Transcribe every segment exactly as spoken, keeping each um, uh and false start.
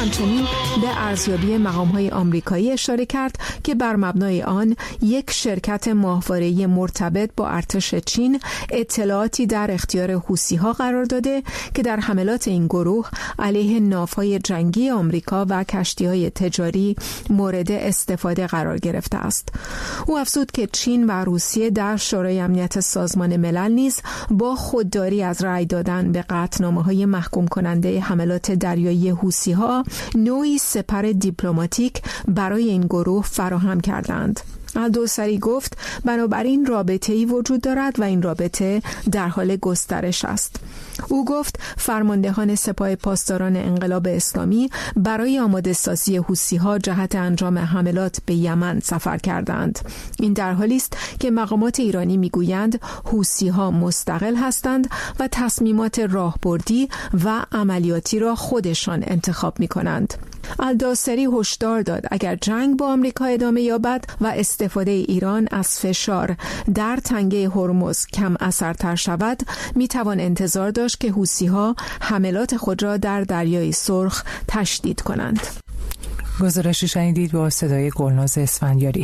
همچنین به ارزیابی مقام‌های آمریکایی اشاره کرد که بر مبنای آن یک شرکت ماهواره‌ای مرتبط با ارتش چین اطلاعاتی در اختیار حوثی‌ها قرار داده که در حملات این گروه علیه ناوهای جنگی آمریکا و کشتی‌های تجاری مورد استفاده قرار گرفته است. او افزود که چین و روسیه در شورای امنیت سازمان ملل نیز با خودداری از رأی دادن به قطعنامه‌های محکوم کننده حملات دریایی حوثی‌ها نوعی سپر دیپلماتیک برای این گروه فراهم کردند. الدوسری گفت بنابراین رابطه‌ای وجود دارد و این رابطه در حال گسترش است. او گفت فرماندهان سپاه پاسداران انقلاب اسلامی برای آماده سازی حوثی‌ها جهت انجام حملات به یمن سفر کردند. این در حالی است که مقامات ایرانی میگویند حوثی‌ها مستقل هستند و تصمیمات راهبردی و عملیاتی را خودشان انتخاب می‌کنند. الدوسری هشدار داد اگر جنگ با آمریکا ادامه یابد و استفاده ایران از فشار در تنگه هرمز کم اثرتر شود، میتوان انتظار داشت که حوثی‌ها حملات خود را در دریای سرخ تشدید کنند. گزارشی شنیدید با صدای گلناز اسفندیاری.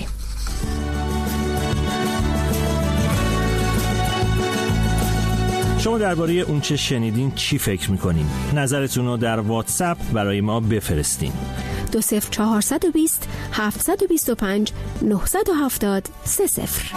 شما درباره اون چه شنیدین چی فکر میکنین؟ نظرتون رو در واتساپ برای ما بفرستین. دو صفر چهارصد و بیست هفتصد و بیست و پنج نهصد و هفتاد سه صفر.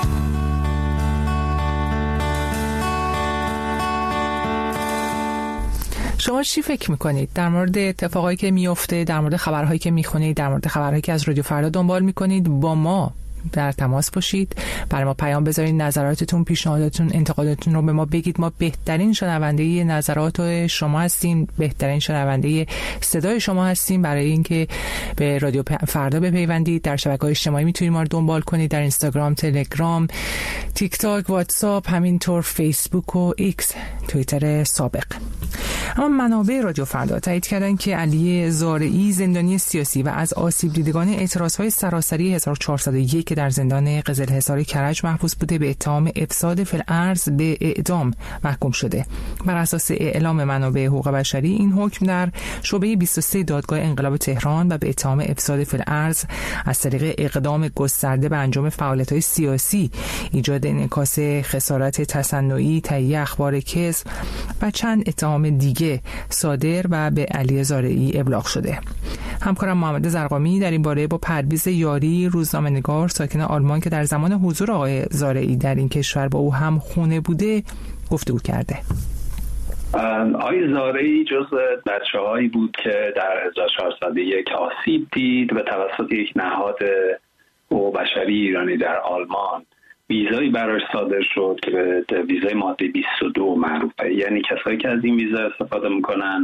شما چی فکر میکنید در مورد اتفاقایی که میفته، در مورد خبرهایی که میخونید، در مورد خبرهایی که از رادیو فردا دنبال میکنید؟ با ما در تماس باشید، برای ما پیام بذارید، نظراتتون، پیشنهاداتتون، انتقاداتتون رو به ما بگید. ما بهترین شنونده نظرات شما هستیم، بهترین شنونده صدای شما هستیم. برای اینکه به رادیو فردا بپیوندید در شبکه‌های اجتماعی میتونید ما رو دنبال کنید، در اینستاگرام، تلگرام، تیک تاک، واتساپ، همینطور فیسبوک و ایکس، توییتر سابق. اما منابع رادیو فردا تایید کردن که علی زارعی زندانی سیاسی و از آسیب دیدگان اعتراض‌های سراسری هزار و چهارصد و یک که در زندان قزلحصار کرج محبوس بوده به اتهام افساد فی الارض به اعدام محکوم شده. بر اساس اعلام منابع حقوق بشری این حکم در شعبه بیست و سه دادگاه انقلاب تهران و به اتهام افساد فی الارض از طریق اقدام گسترده به انجام فعالیت‌های سیاسی، ایجاد انعکاس خسارت تصنعی، تهیه اخبار کذب و چند اتهام دیگه صادر و به علی زارعی ابلاغ شده. همکارم محمد زرقامی در این باره با پرویز یاری، روزنامه‌نگار ساکن آلمان که در زمان حضور آقای زارعی در این کشور با او هم خونه بوده، گفتگو کرده. آقای زارعی جزو بچه‌هایی بود که در هزار و چهارصد و یک آسیب دید و توسط یک نهاد حقوق بشری ایرانی در آلمان ویزایی براش صادر شد که به ویزای ماده بیست و دو معروفه. یعنی کسایی که از این ویزا استفاده میکنن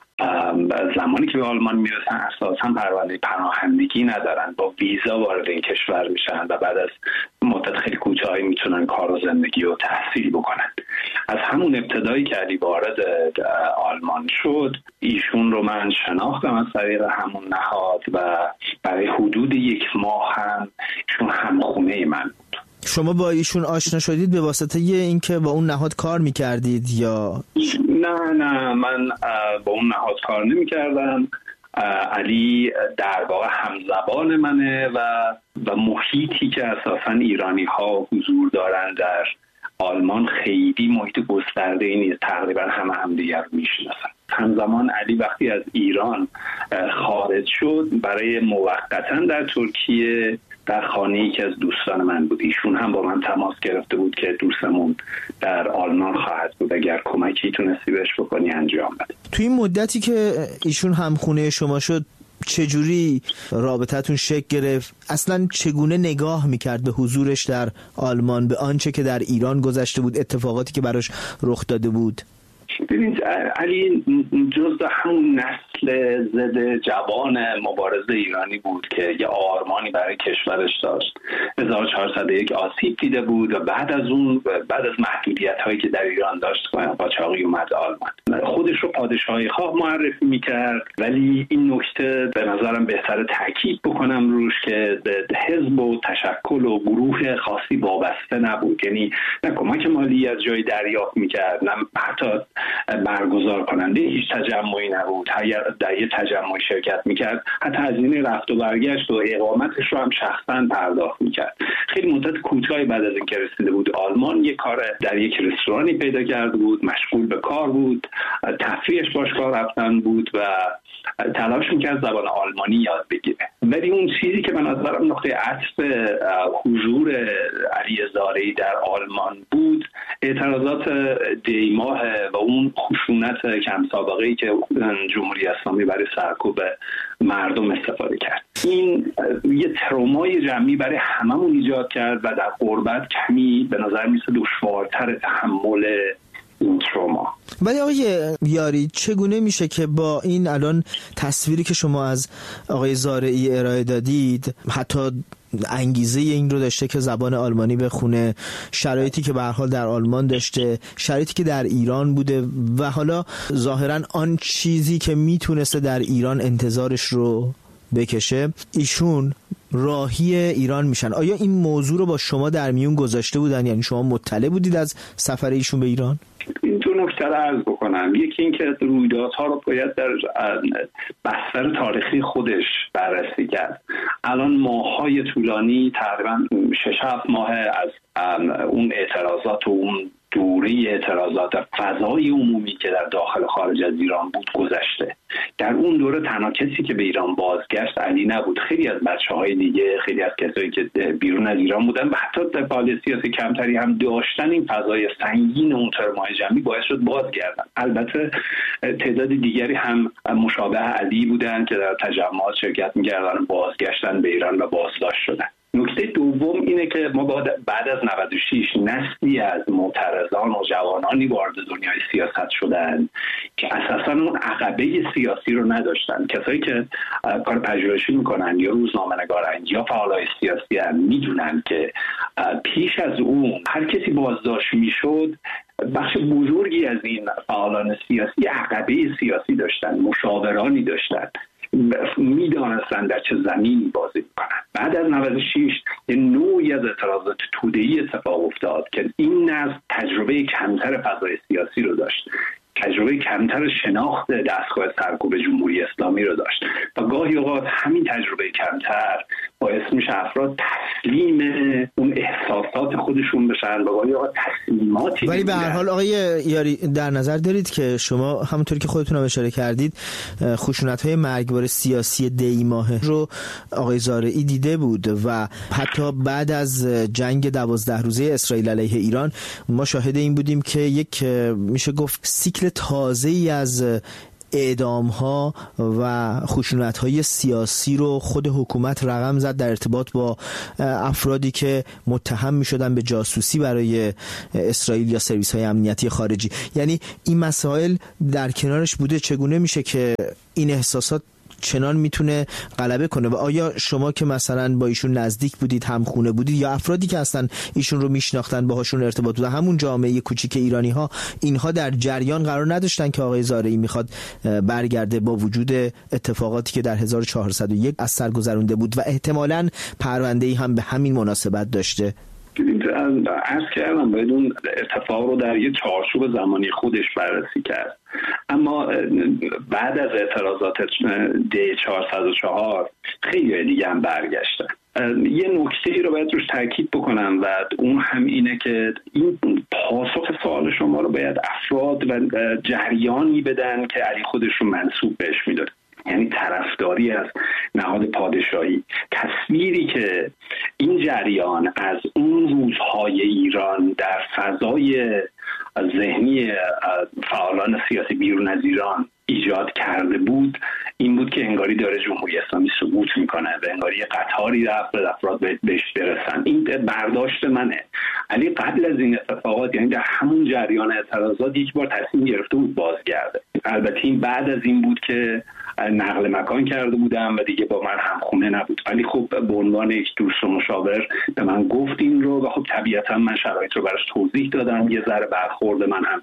زمانی که به آلمان میرسن اساساً پرونده پناهندگی ندارن، با ویزا وارد این کشور میشن و بعد از مدت خیلی کوتاهی میتونن کار و زندگی و تحصیل بکنن. از همون ابتدایی که علی وارد آلمان شد، ایشون رو من شناختم از طریق همون نهاد و برای حدود یک ماه هم ایشون همخونه من بود. شما با ایشون آشنا شدید به واسطه اینکه با اون نهاد کار میکردید یا؟ نه نه من با اون نهاد کار نمیکردم. علی در واقع همزبان منه و و محیطی که اساساً ایرانی ها حضور دارن در آلمان خیلی محیط گسترده ای نیست، تقریبا همه همدیگر رو میشناسن. همزمان علی وقتی از ایران خارج شد برای موقتاً در ترکیه در خانه‌ای که از دوستان من بود. ایشون هم با من تماس گرفته بود که دوستمون در آلمان خواهد بود، اگر کمکی تونستی بهش بکنی انجام بده. توی این مدتی که ایشون هم خونه شما شد چجوری رابطتون شکل گرفت؟ اصلا چگونه نگاه میکرد به حضورش در آلمان، به آنچه که در ایران گذشته بود، اتفاقاتی که براش رخ داده بود؟ ببینید علی جزء همون نسل ضد جوان مبارزه ایرانی بود که یه آرمانی برای کشورش داشت. هزار و چهارصد و یک آسیب دیده بود و بعد از اون بعد از محدودیت هایی که در ایران داشت قاچاقی اومد آلمان. خودش رو پادشاهی خواه معرفی میکرد، ولی این نکته به نظرم بهتره تاکید بکنم روش که به حزب و تشکل و گروه خاصی وابسته نبود. یعنی نه کمک مالی از جای دریافت میکرد، نه حتی برگزار کننده هیچ تجمعی نبود. اگر در یه تجمعی شرکت میکرد حتی هزینه رفت و برگشت و اقامتش رو هم شخصا پرداخت میکرد. خیلی مدت کوتاهی بعد از اینکه رسیده بود آلمان یک کار در یک رستورانی پیدا کرده بود، مشغول به کار بود، تفریحش باشگاه رفتن بود و تلاش میکرد زبان آلمانی یاد بگیره. ولی اون چیزی که به نظرم نقطه عطف حضور علی زارعی در آلمان بود اعتراضات دیماه و اون خشونت کم سابقه‌ای که جمهوری اسلامی برای سرکوب مردم استفاده کرد. این یه ترومای جمعی برای هممون ایجاد کرد و در غربت کمی به نظر میسه دشوارتر تحمل این تروما. ولی آقای یاری چگونه میشه که با این الان تصویری که شما از آقای زارعی ارائه دادید، حتی انگیزه این رو داشته که زبان آلمانی بخونه، شرایطی که به هر حال در آلمان داشته، شرایطی که در ایران بوده و حالا ظاهراً آن چیزی که میتونسته در ایران انتظارش رو بکشه، ایشون راهی ایران میشن؟ آیا این موضوع رو با شما در میون گذاشته بودن؟ یعنی شما مطلع بودید از سفر ایشون به ایران؟ این دو نکته رو عرض بکنم. یکی این که رویدادها رو باید در بستر تاریخی خودش بررسی کرد. الان ماه‌های طولانی، تقریبا شش هفت ماه از اون اعتراضات و اون دوره اعتراضات فضای عمومی که در داخل خارج از ایران بود گذشته. در اون دوره تنها کسی که به ایران بازگشت علی نبود. خیلی از بچه‌های دیگه، خیلی از کسایی که بیرون از ایران بودن و حتی در فعالیت سیاسی کمتری هم داشتن، این فضای سنگین اون ترمای جمعی باعث شد بازگردن. البته تعداد دیگری هم مشابه علی بودن که در تجمعات شرکت می‌کردن و بازگشتن به ایران و بازداشت شدن. نکته دوم اینه که ما بعد از نود و شش نسلی از معترضان و جوانانی وارد دنیای سیاست شدن که اساساً اون عقبه سیاسی رو نداشتن. کسایی که کار پژوهشی میکنن یا روزنامه‌نگارن یا فعالای سیاسی هم میدونن که پیش از اون هر کسی بازداشت میشد، بخش بزرگی از این فعالان سیاسی عقبه سیاسی داشتن، مشاورانی داشتن، میدانستن در چه زمینی بازی میکنن. بعد از نود و شش یه نوعی از اعتراضات توده‌ای اتفاق افتاد که این نسل تجربه کمتر فضای سیاسی رو داشت، تجربه کمتر شناخت دستگاه سرکوب جمهوری اسلامی رو داشت و گاهی اوقات همین تجربه کمتر باعث میشه افراد تسلیم اون احساسات خودشون بشن و گاهی اوقات تسلیماتی. ولی به هر حال آقای یاری در نظر دارید که شما همونطوری که خودتون هم اشاره کردید خشونت‌های مرگبار سیاسی دی ماهه رو آقای زارعی دیده بود و حتی بعد از جنگ دوازده روزه اسرائیل علیه ایران ما شاهد این بودیم که یک میشه گفت سیکل تازه‌ای از اعدام‌ها و خشونت‌های سیاسی رو خود حکومت رقم زد در ارتباط با افرادی که متهم می‌شدن به جاسوسی برای اسرائیل یا سرویس‌های امنیتی خارجی. یعنی این مسائل در کنارش بوده. چگونه میشه که این احساسات چنان میتونه غلبه کنه؟ و آیا شما که مثلا با ایشون نزدیک بودید، همخونه بودید، یا افرادی که اصلا ایشون رو میشناختن باهاشون ارتباط بوده، همون جامعه کوچیک ایرانی ها، اینها در جریان قرار نداشتن که آقای زارعی میخواد برگرده با وجود اتفاقاتی که در هزار و چهارصد و یک از سر گذرونده بود و احتمالاً پرونده‌ای هم به همین مناسبت داشته؟ عرض کردم باید اون اتفاق رو در یه چارچوب زمانی خودش بررسی کرد. اما بعد از اعتراضات دی چهارصد و چهار خیلی دیگه هم برگشتن. یه نکته ای رو باید روش تاکید بکنم و اون هم اینه که این پاسخ سوال شما رو باید افراد و جریانی بدن که علی خودش رو منسوب بهش میداد، یعنی طرفداری از نهاد پادشاهی. تصویری که این جریان از اون روزهای ایران در فضای ذهنی فعالان سیاسی بیرون از ایران ایجاد کرده بود این بود که انگاری داره جمهوری اسلامی سقوط میکنه و انگاری یه قطاری رفت افراد بهش برسن. این برداشت منه. علی قبل از این اتفاقات، یعنی در همون جریان اعتراضات، یک بار تصمیم گرفته بود بازگرده. البته این بعد از این بود که نقل مکان کرده بودم و دیگه با من همخونه نبود، ولی خب به عنوان یک دوست و مشاور به من گفت این رو و خب طبیعتا من شرایط رو براش توضیح دادم. یه ذره برخورد من هم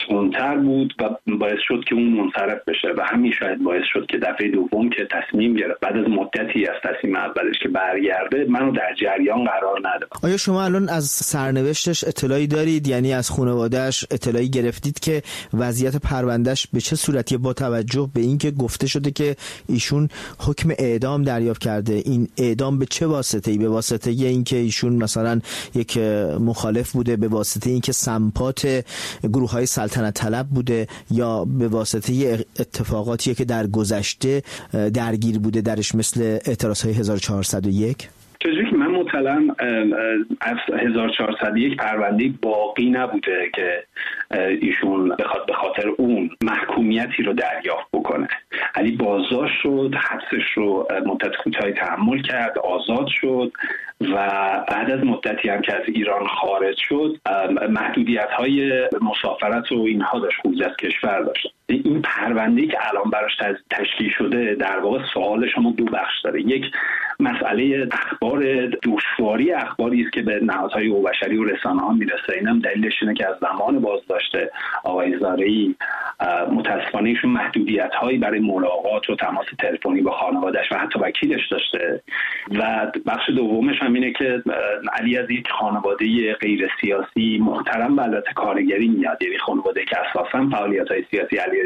تندتر بود و باعث شد که اون منصرف بشه و همین شاید باعث شد که دفعه دوم که تصمیم گرفت بعد از مدتی از تصمیم اولش که برگرده منو در جریان قرار نداد. آیا شما الان از سرنوشتش اطلاعی دارید؟ یعنی از خانواده‌اش اطلاعی گرفتید که وضعیت پروندهش به چه صورتیه، با توجه به اینکه گفته شده که ایشون حکم اعدام دریافت کرده؟ این اعدام به چه واسطه‌ای؟ به واسطه اینکه ایشون مثلا یک مخالف بوده، به واسطه اینکه سمپات گروه‌های سلطنت طلب بوده، یا به واسطه اتفاقاتی که در گذشته درگیر بوده درش مثل اعتراض‌های هزار و چهارصد و یک؟ چجوری که من مطلعاً از هزار و چهارصد و یک پرونده باقی نبوده که ایشون بخواد به خاطر اون محکومیتی رو دریافت بکنه. علی بازداشت شد، حبسش رو مدت کوتاهی تحمل کرد، آزاد شد و بعد از مدتی هم که از ایران خارج شد محدودیت‌های مسافرت و اینها داشت، خروج از کشور داشت. این پرونده‌ای که الان براش تشکیل شده در واقع سوال شما دو بخش داره. یک، مسئله اخبار دشواری اخباری است که به نهادهای حقوق بشری و رسانه‌ها میرسه. اینم دلیلش اینه که از زمان بازداشت آقای زارعی متأسفانه ایشون محدودیت‌هایی برای ملاقات و تماس تلفنی با خانواده‌اش و حتی وکیلش داشته. و بخش دومش هم اینه که علی از یک خانواده غیر سیاسی محترم و البته کارگری میاد، یعنی خانواده که اساساً فعالیت‌های سیاسی علی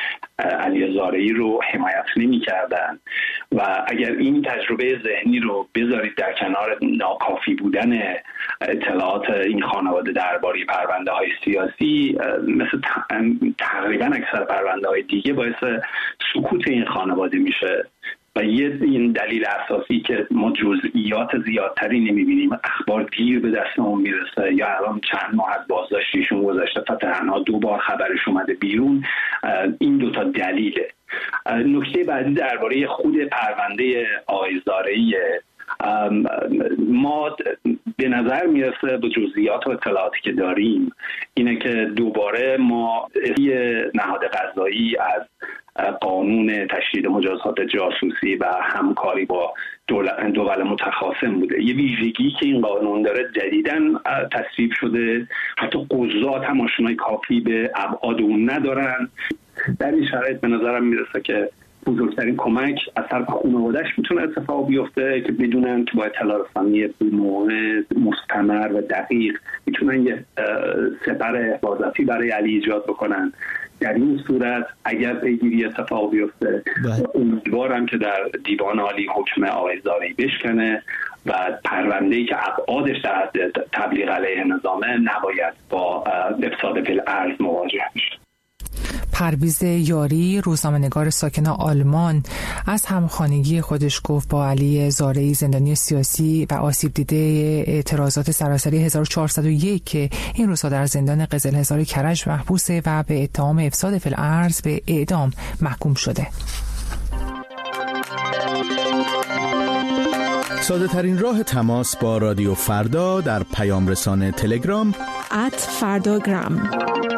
علی زارعی رو حمایت نمی‌کردن و اگر این تجربه ذهنی رو بذارید در کنار ناکافی بودن اطلاعات این خانواده درباره پرونده‌های سیاسی، مثل تقریبا اکثر پرونده‌های دیگه باعث سکوت این خانواده میشه. و یه این دلیل اساسی که ما جزئیات زیادتری نمیبینیم، اخبار دیر به دستمون میرسه یا الان چند ماه از بازداشتیشون گذشته تا تنها دو بار خبرش اومده بیرون، این دوتا دلیله. نکته بعدی درباره خود پرونده آقای زارعیه. ما به نظر میرسه با جزئیات و اطلاعاتی که داریم اینه که دوباره ما نهاد قضایی از قانون تشدید مجازات جاسوسی و همکاری با دول متخاصم بوده. یه ویژگی که این قانون داره جدیداً تصویب شده، حتی قضات هم آشنایی کافی به ابعاد اون ندارن. در این شرایط به نظرم میرسه که بزرگترین کمک از طرف خانواده‌اش میتونه اتفاق بیفته که بدونن که با اطلاع رسانی مستمر و دقیق میتونن یه سپر حفاظتی برای علی ایجاد بکنن. در این صورت اگر پیگیری اتفاق بیفته امیدوارم که در دیوان عالی حکم آقای زارعی بشکنه و پرونده‌ای که ابعادش در حد تبلیغ علیه نظامه نباید با افساد فی‌الارض مواجه بشه. پرویز یاری، روزنامه‌نگار ساکن آلمان، از همخانگی خودش گفت با علی زارعی زندانی سیاسی و آسیب دیده اعتراضات سراسری هزار و چهارصد و یک که این روزها در زندان قزل هزار کرج محبوسه و به اتهام افساد فی‌الارض به اعدام محکوم شده. ساده ترین راه تماس با رادیو فردا در پیام رسان تلگرام ات فرداگرام.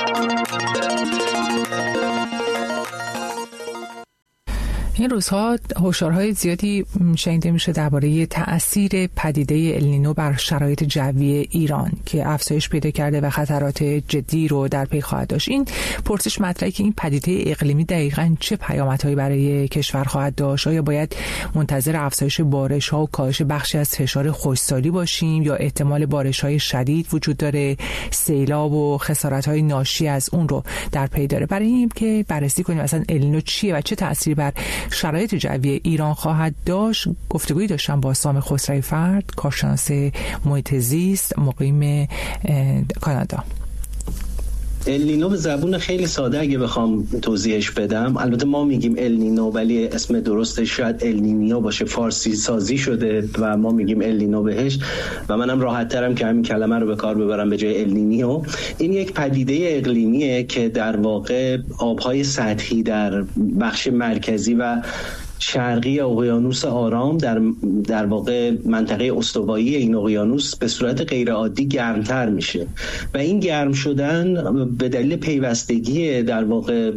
این روزها هشدارهای زیادی شنیده میشه درباره تأثیر پدیده النینو بر شرایط جوی ایران که افزایش پیدا کرده و خطرات جدی رو در پی خواهد داشت. این پرسش مطرحه که این پدیده اقلیمی دقیقاً چه پیامدهایی برای کشور خواهد داشت؟ آیا باید منتظر افزایش بارش‌ها و کاهش بخشی از فشار خشکسالی باشیم یا احتمال بارش‌های شدید وجود داره، سیلاب و خسارت‌های ناشی از اون رو در پی داره؟ برای این که بررسی کنیم مثلا النینو چیه و چه تأثیری بر شرایط جوی ایران خواهد داشت، گفتگویی داشتم با سام خسروی فرد، کارشناس محیط زیست مقیم کانادا. النینو به زبون خیلی ساده اگه بخوام توضیحش بدم، البته ما میگیم النینو ولی اسم درستش شاید النینیو باشه، فارسی سازی شده و ما میگیم النینو بهش و منم راحت ترم که همین کلمه رو به کار ببرم به جای النینیو. این یک پدیده اقلیمیه که در واقع آبهای سطحی در بخش مرکزی و شرقی اقیانوس آرام در در واقع منطقه استوایی این اقیانوس به صورت غیر عادی گرمتر میشه و این گرم شدن به دلیل پیوستگی در واقع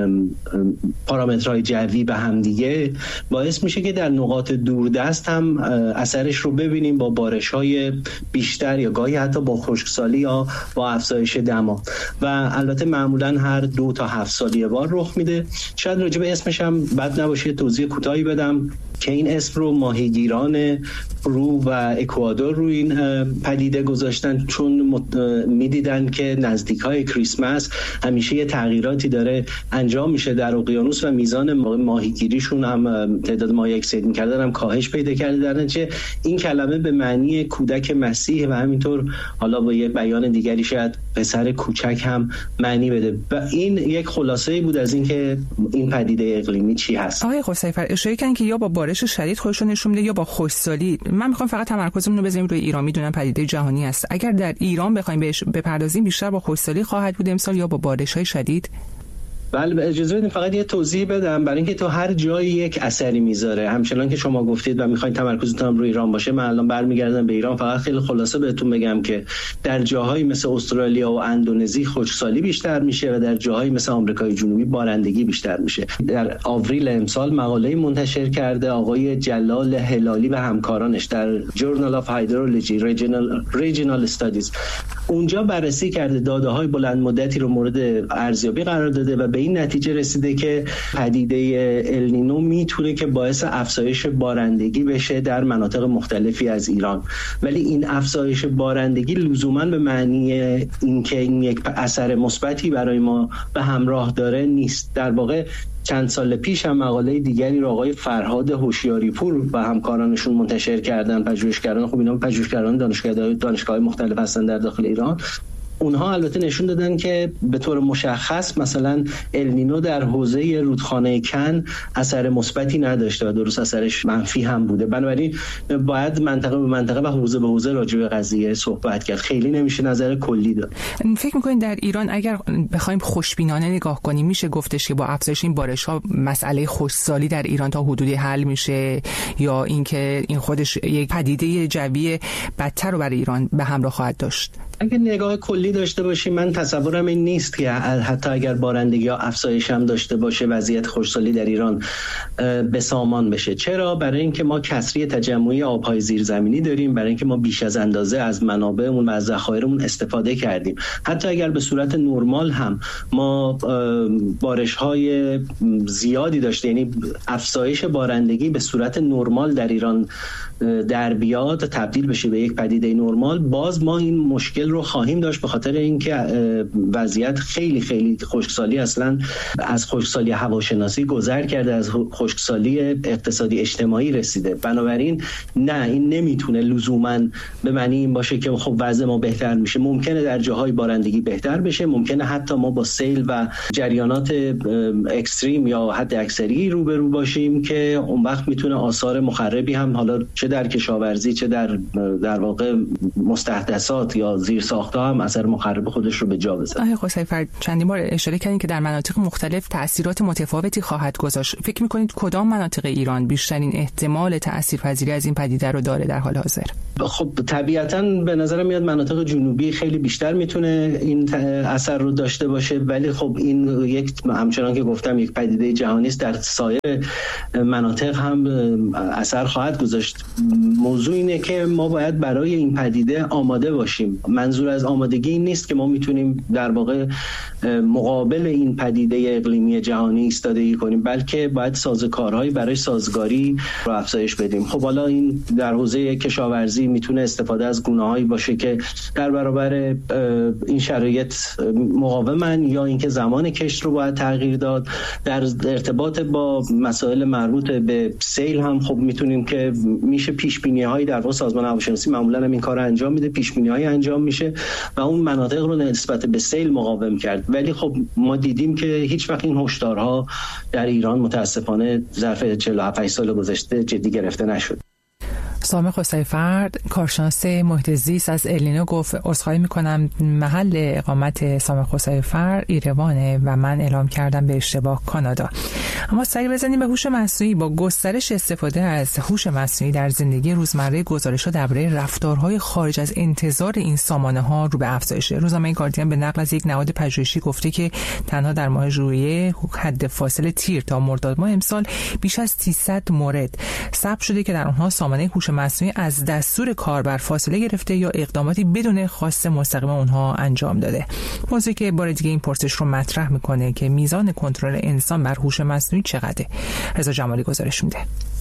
پارامترهای جوی به همدیگه باعث میشه که در نقاط دوردست هم اثرش رو ببینیم با بارش‌های بیشتر یا گاهی حتی با خشکسالی یا با افزایش دما و البته معمولا هر دو تا هفت سال یه بار رخ میده. شاید راجع به اسمش هم بد نباشه توضیح کوتاهی بدم که این اسم رو ماهیگیران پرو و اکوادور رو این پدیده گذاشتن چون میدیدن که نزدیکای کریسمس همیشه یه تغییراتی داره انجام میشه در اقیانوس و میزان ماهیگیریشون هم تعداد ماهی که صید میکردن هم کاهش پیدا کرده. در نتیجه این کلمه به معنی کودک مسیح و همینطور حالا با یه بیان دیگری شاید پسر کوچک هم معنی بده و این یک خلاصه‌ای بود از اینکه این پدیده اقلیمی چی هست. آقای خسیفر اشاره کردن که یا با بارش شدید خودشون نشون میده یا با خشکسالی. من میخوام فقط تمرکزمون رو بذاریم روی ایران، میدونم پدیده جهانی است. اگر در ایران بخوایم بهش بپردازیم بیشتر با خشکسالی خواهد بود امسال یا با بارش‌های شدید؟ بله اجازه بدید فقط یه توضیح بدم برای اینکه تو هر جایی یک اثری میذاره همچنان که شما گفتید و میخواین تمرکزتون روی ایران باشه. من الان برمیگردم به ایران، فقط خیلی خلاصه بهتون بگم که در جاهایی مثل استرالیا و اندونزی خشکسالی بیشتر میشه و در جاهایی مثل آمریکای جنوبی بارندگی بیشتر میشه. در آوریل امسال مقاله منتشر کرده آقای جلال هلالی و همکارانش در Journal of Hydrology Regional Regional Studies، اونجا بررسی کرده داده‌های بلند مدتی رو مورد ارزیابی قرار داده و به این نتیجه رسیده که پدیده النینو میتونه که باعث افزایش بارندگی بشه در مناطق مختلفی از ایران، ولی این افزایش بارندگی لزوما به معنی اینکه این یک اثر مثبتی برای ما به همراه داره نیست. در واقع چند سال پیش هم مقاله دیگری رو آقای فرهاد هوشیاری پور و همکارانشون منتشر کردن، پژوهشگران خب اینا پژوهشگران دانشگاه دانشگاه‌های مختلف هستن در داخل ایران. اونها البته نشون دادن که به طور مشخص مثلا النینو در حوزه رودخانه کن اثر مثبتی نداشته و درست اثرش منفی هم بوده. بنابراین باید منطقه به منطقه و حوزه به حوزه راجع به قضیه صحبت کرد، خیلی نمیشه نظر کلی داد. فکر می‌کنید در ایران اگر بخوایم خوشبینانه نگاه کنیم میشه گفتش که با افزایش این بارش‌ها مسئله خشکسالی در ایران تا حدودی حل میشه یا اینکه این خودش یک پدیده جوی بدتر رو برای ایران به همراه خواهد داشت؟ اگه نگاه کلی داشته باشیم من تصورم این نیست که حتی اگر بارندگی ها افزایش هم داشته باشه وضعیت خشکسالی در ایران به سامان بشه. چرا؟ برای اینکه ما کسری تجمعی آبهای زیرزمینی داریم، برای اینکه ما بیش از اندازه از منابعمون و از ذخایرمون استفاده کردیم. حتی اگر به صورت نرمال هم ما بارش‌های زیادی داشته، یعنی افزایش بارندگی به صورت نرمال در ایران در بیاد تبدیل بشه به یک پدیده نرمال، باز ما این مشکل رو خواهیم داشت به خاطر اینکه وضعیت خیلی خیلی خشکسالی اصلا از خشکسالی هواشناسی گذر کرده، از خشکسالی اقتصادی اجتماعی رسیده. بنابراین نه، این نمیتونه لزوما به معنی این باشه که خب وضع ما بهتر میشه. ممکنه در جاهای بارندگی بهتر بشه، ممکنه حتی ما با سیل و جریانات اکستریم یا حد اکثری روبرو باشیم که اون وقت میتونه آثار مخربی هم حالا چه در کشاورزی چه در در واقع مستحدثات یا زیر ساخت‌ها هم اثر مخرب خودش رو به جا بذاره. آقای خسیفر چندین بار اشاره کردین که در مناطق مختلف تأثیرات متفاوتی خواهد گذاشت. فکر می‌کنید کدام مناطق ایران بیشترین احتمال تأثیرپذیری از این پدیده رو داره در حال حاضر؟ خب طبیعتاً به نظر میاد مناطق جنوبی خیلی بیشتر میتونه این اثر رو داشته باشه، ولی خب این یک همچنان که گفتم یک پدیده جهانی است، در سایر مناطق هم اثر خواهد گذاشت. موضوع اینه که ما باید برای این پدیده آماده باشیم. منظور از آمادگی این نیست که ما میتونیم در واقع مقابل این پدیده اقلیمی جهانی ایستادگی کنیم، بلکه باید سازوکارهایی برای سازگاری رو افزایش بدیم. خب حالا این در حوزه کشاورزی میتونه استفاده از گونه‌هایی باشه که در برابر این شرایط مقاومن، یا اینکه زمان کشت رو باید تغییر داد. در ارتباط با مسائل مربوط به سیل هم خب میتونیم که میشه پیش بینی هایی در واقع سازمان هواشناسی معمولا هم این کارو انجام میده، پیش بینی هایی انجام میشه و اون مناطق رو نسبت به سیل مقاوم کرد. ولی خب ما دیدیم که هیچ وقت این هشدارها در ایران متاسفانه ظرف چهل و هفت سال گذشته جدی گرفته نشد. سامح خسیفر کارشناس محیط زیست از النینو گفت عذرخواهی میکنم محل اقامت سامح خسیفر ایروانه و من اعلام کردم به اشتباه کانادا. اما سری بزنیم به هوش مصنوعی. با گسترش استفاده از هوش مصنوعی در زندگی روزمره، گزارش‌ها درباره رفتارهای خارج از انتظار این سامانه‌ها رو به افزایشه. روزنامه گاردین به نقل از یک نهاد پژوهشی گفته که تنها در ماه ژوئیه حد فاصله تیر تا مرداد ماه امسال بیش از سیصد مورد ثبت شده که در آنها سامانه هوش مصنوعی از دستور کاربر فاصله گرفته یا اقداماتی بدون خواست مستقیم اونها انجام داده. موضوعی که بار دیگه این پرسش رو مطرح میکنه که میزان کنترل انسان بر هوش مصنوعی چقدره. رضا جمالی گزارش میده.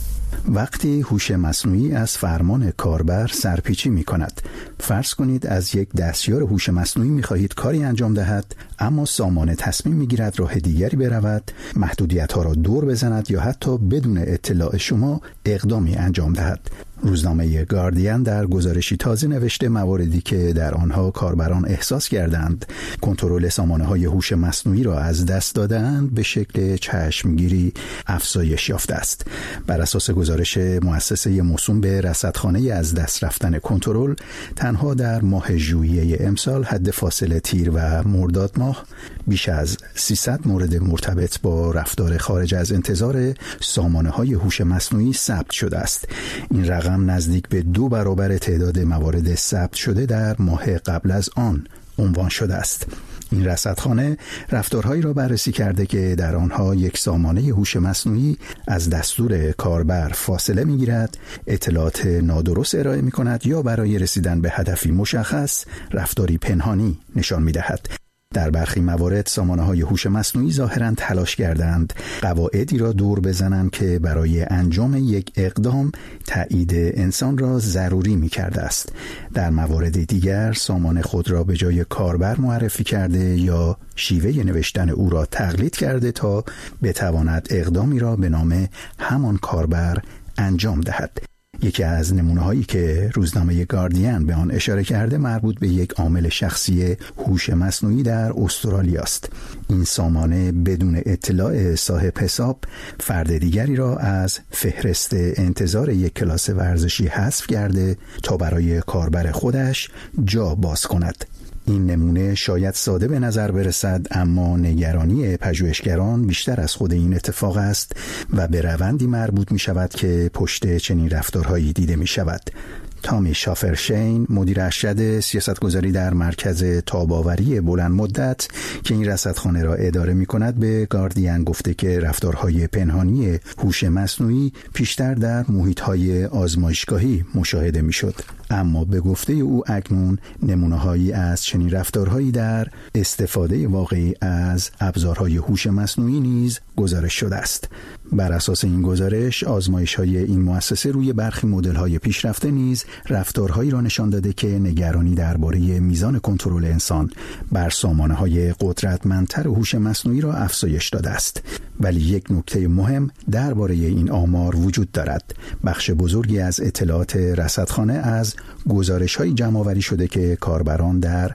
وقتی هوش مصنوعی از فرمان کاربر سرپیچی می کند، فرض کنید از یک دستیار هوش مصنوعی می خواهید کاری انجام دهد، اما سامانه تصمیم می گیرد راه دیگری برود، محدودیت ها را دور بزند یا حتی بدون اطلاع شما اقدامی انجام دهد. روزنامه گاردین در گزارشی تازه نوشته مواردی که در آنها کاربران احساس کردند کنترل سامانه‌های هوش مصنوعی را از دست دادند به شکل چشمگیری افزایش یافته است. بر اساس گزارش مؤسسه موسوم به رصدخانه از دست رفتن کنترل، تنها در ماه ژوئیه امسال حد فاصله تیر و مرداد ماه بیش از سیصد مورد مرتبط با رفتار خارج از انتظار سامانه‌های هوش مصنوعی ثبت شده است. این رقم نزدیک به دو برابر تعداد موارد ثبت شده در ماه قبل از آن عنوان شده است. این رصدخانه رفتارهایی را بررسی کرده که در آنها یک سامانه هوش مصنوعی از دستور کاربر فاصله می‌گیرد، اطلاعات نادرست ارائه می‌کند یا برای رسیدن به هدفی مشخص رفتاری پنهانی نشان می‌دهد. در برخی موارد سامانه‌های هوش مصنوعی ظاهراً تلاش کردند قواعدی را دور بزنند که برای انجام یک اقدام تایید انسان را ضروری می‌کرده است. در موارد دیگر سامان خود را به جای کاربر معرفی کرده یا شیوه نوشتن او را تقلید کرده تا بتواند اقدامی را به نام همان کاربر انجام دهد. یکی از نمونه‌هایی که روزنامه گاردین به آن اشاره کرده مربوط به یک عامل شخصی هوش مصنوعی در استرالیا است. این سامانه بدون اطلاع صاحب حساب فرد دیگری را از فهرست انتظار یک کلاس ورزشی حذف کرده تا برای کاربر خودش جا باز کند. این نمونه شاید ساده به نظر برسد، اما نگرانی پژوهشگران بیشتر از خود این اتفاق است و به روندی مربوط می شود که پشت چنین رفتارهایی دیده می شود. تامی شافرشین، مدیر ارشد سیاستگذاری در مرکز تاب‌آوری بلند مدت که این رصدخانه را اداره می‌کند، به گاردین گفته که رفتارهای پنهانی هوش مصنوعی پیشتر در محیط‌های آزمایشگاهی مشاهده می‌شد، اما به گفته او اکنون نمونه‌هایی از چنین رفتارهایی در استفاده واقعی از ابزارهای هوش مصنوعی نیز گزارش شده است. بر اساس این گزارش، آزمایش‌های این مؤسسه روی برخی مدل‌های پیشرفته نیز رفتارهایی را نشان داده که نگرانی درباره میزان کنترل انسان بر سامانه‌های قدرتمندتر هوش مصنوعی را افزایش داده است. ولی یک نکته مهم درباره این آمار وجود دارد. بخش بزرگی از اطلاعات رصدخانه از گزارش‌های جمع‌آوری شده که کاربران در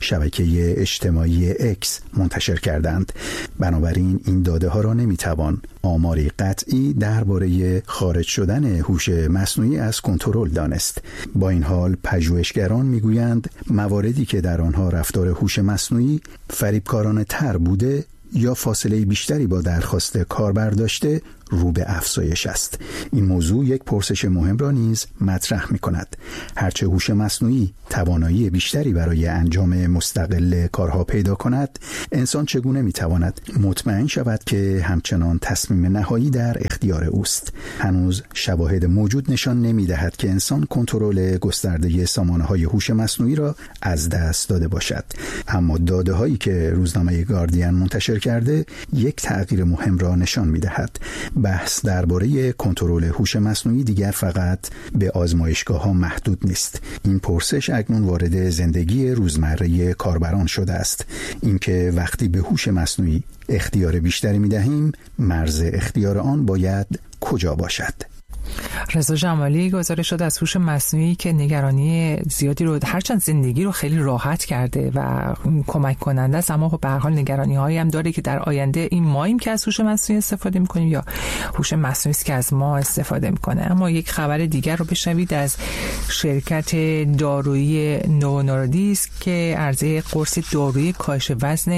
شبکه اجتماعی اکس منتشر کردند. بنابراین این داده‌ها را نمی‌توان آماری قطعی درباره خارج شدن هوش مصنوعی از کنترل دانست. با این حال پژوهشگران میگویند مواردی که در آنها رفتار هوش مصنوعی فریبکارانه تر بوده یا فاصله بیشتری با درخواست کاربر داشته رو به افزایش است. این موضوع یک پرسش مهم را نیز مطرح می کند. هرچه هوش مصنوعی توانایی بیشتری برای انجام مستقل کارها پیدا کند، انسان چگونه می تواند مطمئن شود که همچنان تصمیم نهایی در اختیار اوست؟ هنوز شواهد موجود نشان نمی دهد که انسان کنترل گسترده سامانه‌های هوش مصنوعی را از دست داده باشد. اما داده هایی که روزنامه گاردین منتشر کرده یک تغییر مهم را نشان می دهد. بحث درباره کنترل هوش مصنوعی دیگر فقط به آزمایشگاه‌ها محدود نیست. این پرسش اکنون وارد زندگی روزمره کاربران شده است. اینکه وقتی به هوش مصنوعی اختیار بیشتری می‌دهیم، مرز اختیار آن باید کجا باشد؟ رضا جمالی گزارش شد از هوش مصنوعی که نگرانی زیادی رو، هرچند زندگی رو خیلی راحت کرده و کمک کننده است، اما به هر حال نگرانی هایی هم داره که در آینده این ماییم که از هوش مصنوعی استفاده میکنیم یا هوش مصنوعی است که از ما استفاده میکنه. اما یک خبر دیگر رو بشنوید از شرکت دارویی نوو نوردیسک که عرضه قرص دارویی کاهش وزن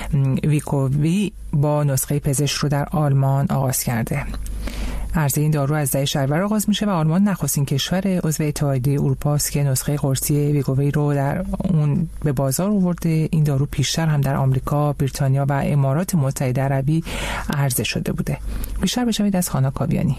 ویگووی با نسخه پزشک رو در آلمان آغاز کرده. عرضه این دارو از دهه شهریور آغاز میشه و آلمان نخستین کشور عضو اتحادیه اروپا است که نسخه قرصی ویگووی رو در اون به بازار آورده. این دارو پیشتر هم در آمریکا، بریتانیا و امارات متحده عربی عرضه شده بوده. بیشتر بشنوید از خانا کاویانی.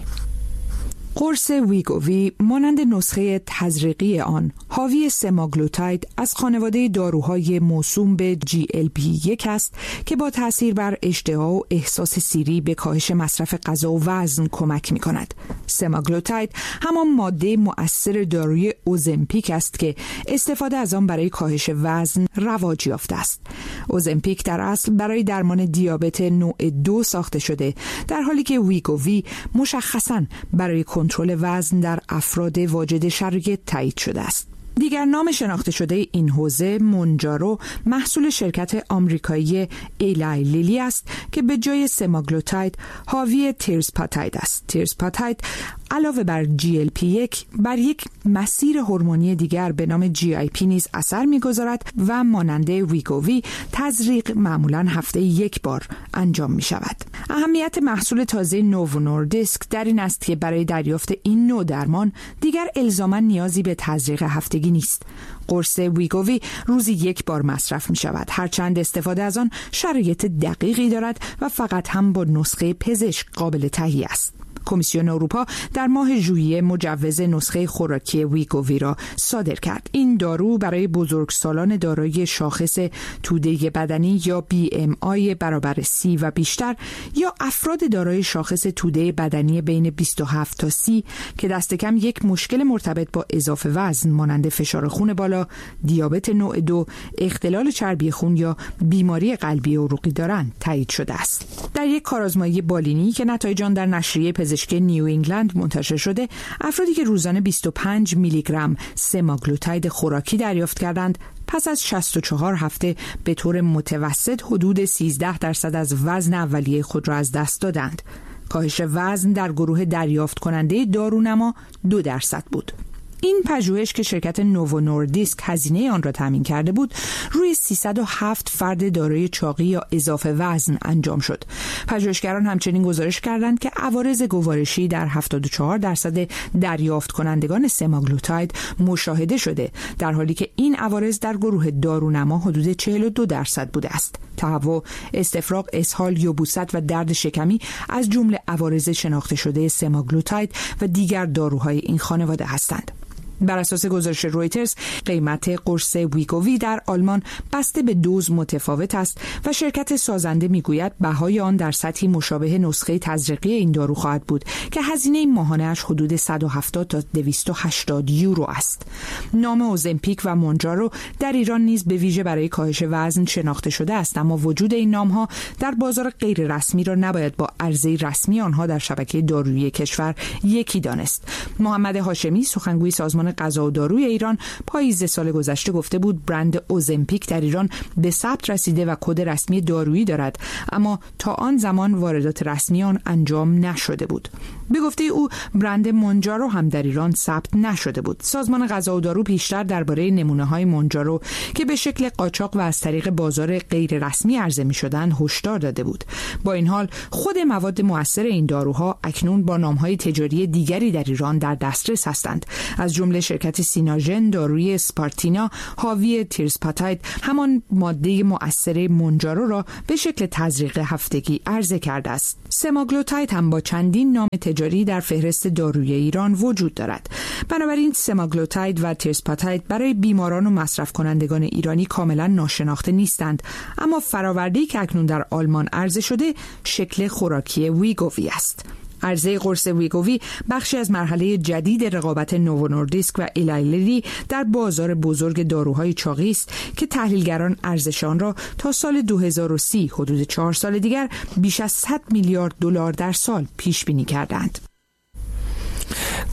قرص ویگووی مانند نسخه تزریقی آن حاوی سماگلوتاید از خانواده داروهای موسوم به جی ال پی یک است که با تأثیر بر اشتها و احساس سیری به کاهش مصرف غذا و وزن کمک می کند. سماگلوتاید همان ماده مؤثر داروی اوزمپیک است که استفاده از آن برای کاهش وزن رواج یافته است. اوزمپیک در اصل برای درمان دیابت نوع دو ساخته شده، در حالی که ویگووی مشخصاً برای کنترل وزن در افراد واجد شرایط تایید شده است. دیگر نام شناخته شده این حوزه مونجارو محصول شرکت آمریکایی ایلای لیلی است که به جای سماگلوتاید حاوی تیرسپاتاید است. تیرسپاتاید علاوه بر جی ال پی یک بر یک مسیر هورمونی دیگر به نام جی آی پی نیز اثر می‌گذارد و مانند ویگووی تزریق معمولاً هفته یک بار انجام می شود. اهمیت محصول تازه نوو نوردیسک در این است که برای دریافت این نوع درمان دیگر الزاماً نیازی به تزریق هفتگی نیست. قرص ویگووی روزی یک بار مصرف می شود، هرچند استفاده از آن شرایط دقیقی دارد و فقط هم با نسخه پزشک قابل تهیه است. کمیسیون اروپا در ماه ژوئیه مجوز نسخه خوراکی ویگووی را صادر کرد. این دارو برای بزرگسالان دارای شاخص توده بدنی یا بی ام آی برابر سی و بیشتر یا افراد دارای شاخص توده بدنی بین بیست و هفت تا سی که دست کم یک مشکل مرتبط با اضافه وزن مانند فشار خون بالا، دیابت نوع دو، اختلال چربی خون یا بیماری قلبی عروقی دارند تایید شده است. در یک کارآزمایی بالینی که نتایج آن در نشریه پزشکی نیو انگلند منتشر شده، افرادی که روزانه بیست و پنج میلی گرم سماگلوتاید خوراکی دریافت کردند پس از شصت و چهار هفته به طور متوسط حدود سیزده درصد از وزن اولیه خود را از دست دادند. کاهش وزن در گروه دریافت کننده دارونما دو درصد بود. این پژوهش که شرکت نوو نوردیسک هزینه آن را تامین کرده بود، روی سیصد و هفت فرد دارای چاقی یا اضافه وزن انجام شد. پژوهشگران همچنین گزارش کردند که عوارض گوارشی در هفتاد و چهار درصد دریافت کنندگان سماگلوتاید مشاهده شده، در حالی که این عوارض در گروه دارونما حدود چهل و دو درصد بوده است. تهوع، استفراغ، اسهال، یبوست و درد شکمی از جمله عوارض شناخته شده سماگلوتاید و دیگر داروهای این خانواده هستند. بر اساس گزارش رویترز، قیمت قرص ویگووی در آلمان بسته به دوز متفاوت است و شرکت سازنده میگوید بهای آن در سطحی مشابه نسخه تزریقی این دارو خواهد بود که هزینه ماهانه‌اش حدود صد و هفتاد تا دویست و هشتاد یورو است. نام اوزمپیک و مونجارو در ایران نیز به ویژه برای کاهش وزن شناخته شده است، اما وجود این نام‌ها در بازار غیر رسمی را نباید با عرضه رسمی آنها در شبکه دارویی کشور یکی دانست. محمد هاشمی، سخنگوی سازمان غذا و داروی ایران، پاییز سال گذشته گفته بود برند اوزمپیک در ایران به ثبت رسیده و کد رسمی دارویی دارد، اما تا آن زمان واردات رسمی آن انجام نشده بود. به گفته او برند مونجارو هم در ایران ثبت نشده بود. سازمان غذا و دارو پیشتر درباره نمونه‌های مونجارو که به شکل قاچاق و از طریق بازار غیر رسمی عرضه می‌شدند هشدار داده بود. با این حال خود مواد مؤثر این داروها اکنون با نام‌های تجاری دیگری در ایران در دسترس هستند، از جمله شرکت سیناژن داروی اسپارتینا حاوی تیرسپاتاید همان ماده مؤثر مونجارو را به شکل تزریق هفتگی عرضه کرده است. سماگلوتاید هم با چندین نام تجاری در فهرست داروی ایران وجود دارد. بنابراین سماگلوتاید و تیرسپاتاید برای بیماران و مصرف کنندگان ایرانی کاملا ناشناخته نیستند، اما فراورده‌ای که اکنون در آلمان عرضه شده شکل خوراکی ویگووی است. عرضه قرص ویگووی بخشی از مرحله جدید رقابت نوو نوردیسک و ایلای لیلی در بازار بزرگ داروهای چاقی است که تحلیلگران ارزش آن را تا سال دو هزار و سی، حدود چهار سال دیگر، بیش از صد میلیارد دلار در سال پیش بینی کردند.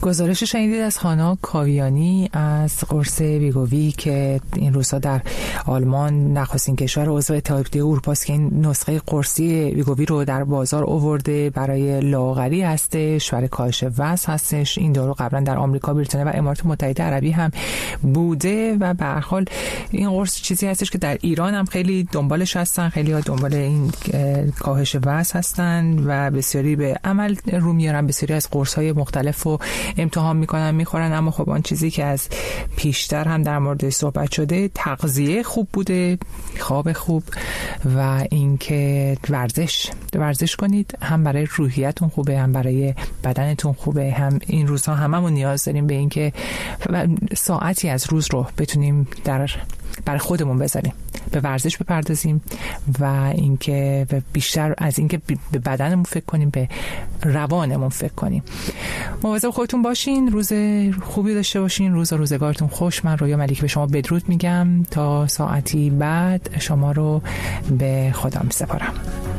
گزارش شنیدید از هانا کاویانی از قرص ویگووی که این روزها در آلمان نخستین کشور عضو اتحادیه اروپا است که این نسخه قرصی ویگووی رو در بازار آورده. برای لاغری هستش، برای کاهش وزن هستش. این دارو قبلا در آمریکا، بریتانیا و امارات متحده عربی هم بوده و به هر حال این قرص چیزی هستش که در ایران هم خیلی دنبالش هستن، خیلی ها دنبال این کاهش وزن هستن و بسیاری به عمل رو میارن. بسیاری از قرص‌های مختلف رو امتحان میکنن میخورن، اما خب آن چیزی که از پیشتر هم در مورد صحبت شده، تغذیه خوب بوده، خواب خوب و اینکه ورزش ورزش کنید. هم برای روحیتون خوبه، هم برای بدنتون خوبه. هم این روزها هممون نیاز داریم به اینکه ساعتی از روز رو بتونیم در برای خودمون بذاریم، به ورزش بپردازیم و اینکه بیشتر از اینکه به بدنمون فکر کنیم به روانمون فکر کنیم. مواظب خودتون باشین، روز خوبی داشته باشین، روز و روزگارتون خوش. من رویا ملیکی به شما بدرود میگم، تا ساعتی بعد شما رو به خدا میسپارم.